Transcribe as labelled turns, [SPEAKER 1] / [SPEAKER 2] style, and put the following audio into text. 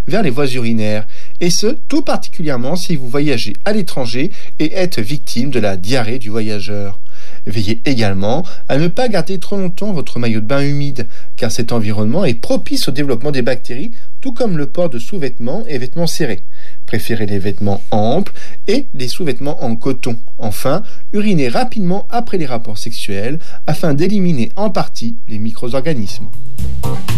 [SPEAKER 1] vers les voies urinaires, et ce, tout particulièrement si vous voyagez à l'étranger et êtes victime de la diarrhée du voyageur. Veillez également à ne pas garder trop longtemps votre maillot de bain humide, car cet environnement est propice au développement des bactéries, tout comme le port de sous-vêtements et vêtements serrés. Préférez les vêtements amples et les sous-vêtements en coton. Enfin, urinez rapidement après les rapports sexuels afin d'éliminer en partie les micro-organismes.